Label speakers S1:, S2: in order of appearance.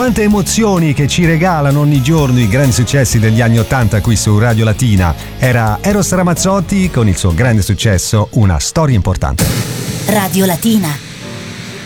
S1: Quante emozioni che ci regalano ogni giorno i grandi successi degli anni '80 qui su Radio Latina. Era Eros Ramazzotti con il suo grande successo Una storia importante.
S2: Radio Latina.